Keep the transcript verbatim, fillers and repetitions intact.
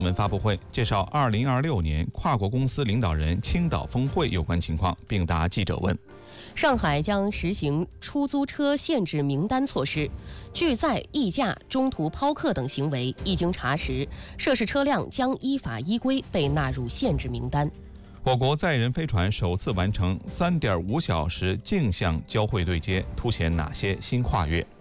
文发布会介绍二零二六年跨国公司领导人青岛峰会有关情况，并答记者问。 上海将实行出租车限制名单措施，拒载、溢价、中途抛客等行为一经查实，涉事车辆将依法依规被纳入限制名单。 我国载人飞船首次完成三点五小时径向交会对接，凸显哪些新跨越？